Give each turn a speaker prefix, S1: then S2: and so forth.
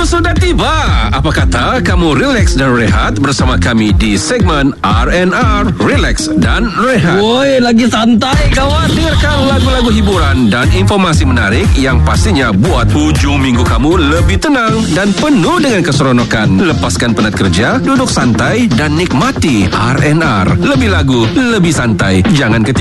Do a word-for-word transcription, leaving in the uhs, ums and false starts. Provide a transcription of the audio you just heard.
S1: Waktu sudah tiba. Apa kata kamu relax dan rehat bersama kami di segmen R and R, Relax dan Rehat.
S2: Woi, lagi santai kawan.
S1: Dengarkan lagu-lagu hiburan dan informasi menarik yang pastinya buat hujung minggu kamu lebih tenang dan penuh dengan keseronokan. Lepaskan penat kerja, duduk santai dan nikmati R and R. Lebih lagu, lebih santai. Jangan ketinggalan